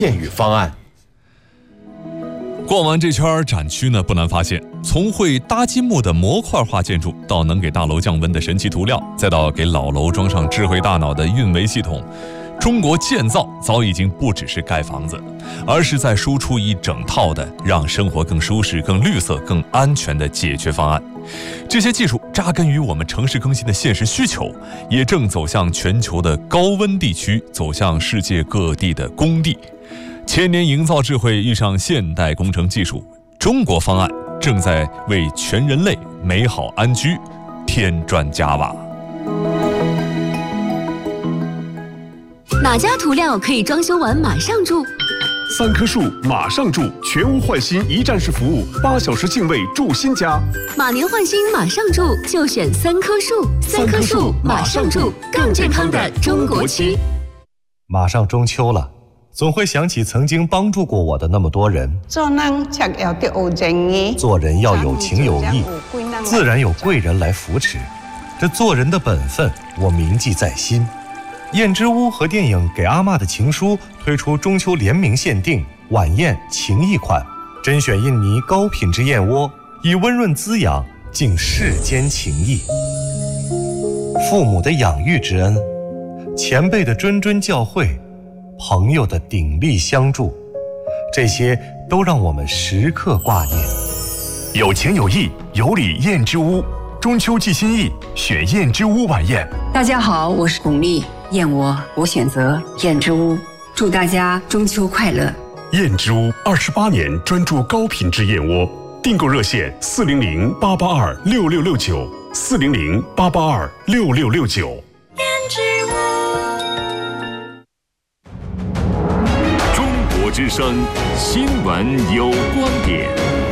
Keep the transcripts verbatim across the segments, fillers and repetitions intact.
电语方案。 逛完这圈展区呢，不难发现，从会搭积木的模块化建筑，到能给大楼降温的神奇涂料，再到给老楼装上智慧大脑的运维系统，中国建造早已经不只是盖房子，而是在输出一整套的让生活更舒适、更绿色、更安全的解决方案。这些技术扎根于我们城市更新的现实需求，也正走向全球的高温地区，走向世界各地的工地。千年营造智慧遇上现代工程技术，中国方案正在为全人类美好安居添砖加瓦。 哪家涂料可以装修完马上住？ 三棵树马上住，全屋换新一站式服务，八小时净位住新家。 马年换新马上住，就选三棵树。三棵树马上住，更健康的中国区。 马上中秋了，总会想起曾经帮助过我的那么多人。 做人才要得有正义， 做人要有情有义，自然有贵人来扶持。这做人的本分，我铭记在心。燕之屋和电影《给阿嬷的情书》推出中秋联名限定晚宴情谊款，甄选印尼高品质燕窝，以温润滋养敬世间情谊。父母的养育之恩，前辈的谆谆教诲，朋友的鼎力相助，这些都让我们时刻挂念。 有情有义，有礼燕之屋，中秋寄心意，选燕之屋晚宴。 大家好，我是巩俐，燕窝我选择燕之屋，祝大家中秋快乐。 燕之屋二十八年专注高品质燕窝，订购热线四零零八八二六六六九，四零零八八二六六六九。 燕之屋。 中国之声新闻有观点。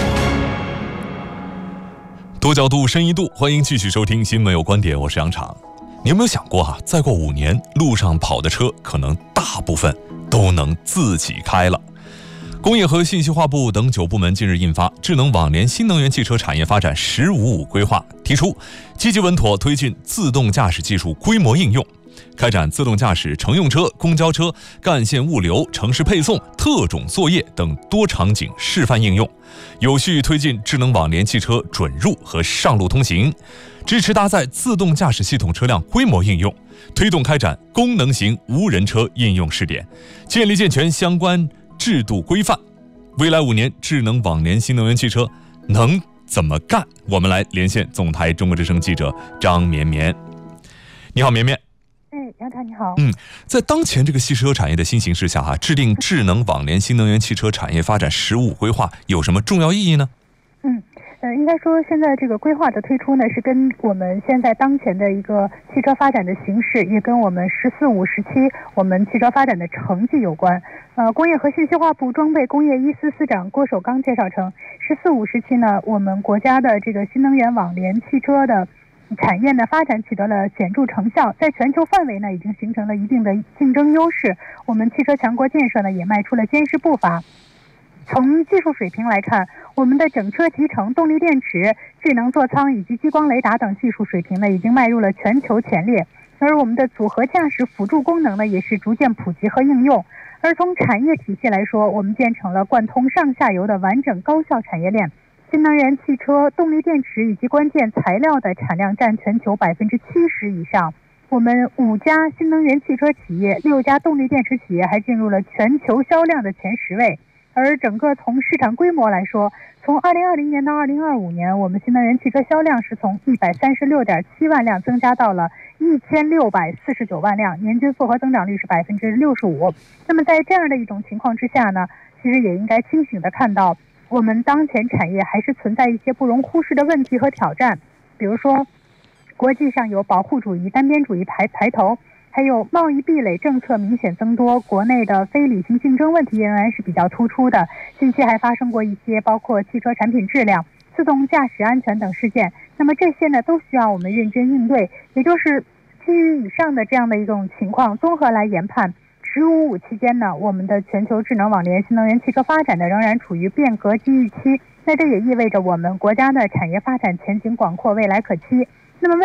多角度，深一度，欢迎继续收听新闻有观点，我是杨昶。你有没有想过啊，再过五年，路上跑的车可能大部分都能自己开了？工业和信息化部等九部门近日印发《智能网联新能源汽车产业发展“十五五”规划》，提出积极稳妥推进自动驾驶技术规模应用，开展自动驾驶乘用车、公交车、干线物流、城市配送、特种作业等多场景示范应用，有序推进智能网联汽车准入和上路通行，支持搭载自动驾驶系统车辆规模应用，推动开展功能型无人车应用试点，建立健全相关制度规范。未来五年，智能网联新能源汽车能怎么干？我们来连线总台中国之声记者张绵绵。你好，绵绵。 哎，杨昶你好。 嗯，在当前这个汽车产业的新形势下，哈，制定智能网联新能源汽车产业发展“十五”规划有什么重要意义呢？ 嗯。呃，应该说现在这个规划的推出呢，是跟我们现在当前的一个汽车发展的形势，也跟我们“十四五”时期我们汽车发展的成绩有关。呃，工业和信息化部装备工业一司司长郭守刚介绍称，“十四五”时期呢，我们国家的这个新能源网联汽车的产业呢发展取得了显著成效，在全球范围呢已经形成了一定的竞争优势。我们汽车强国建设呢也迈出了坚实步伐。从技术水平来看，我们的整车集成、动力电池、智能座舱以及激光雷达等技术水平呢，已经迈入了全球前列。而我们的组合驾驶辅助功能呢，也是逐渐普及和应用。而从产业体系来说，我们建成了贯通上下游的完整高效产业链。新能源汽车、动力电池以及关键材料的产量占全球百分之七十以上。我们五家新能源汽车企业、六家动力电池企业还进入了全球销量的前十位。而整个从市场规模来说，从二零二零年到二零二五年，我们新能源汽车销量是从一百三十六点七万辆增加到了一千六百四十九万辆，年均复合增长率是百分之六十五。那么在这样的一种情况之下呢，其实也应该清醒地看到，我们当前产业还是存在一些不容忽视的问题和挑战，比如说，国际上有保护主义、单边主义排排头。还有贸易壁垒政策明显增多，国内的非理性竞争问题仍然是比较突出的。近期还发生过一些包括汽车产品质量、自动驾驶安全等事件。那么这些呢，都需要我们认真应对。也就是基于以上的这样的一种情况，综合来研判，十五五期间呢，我们的全球智能网联新能源汽车发展呢，仍然处于变革机遇期。那这也意味着我们国家的产业发展前景广阔，未来可期。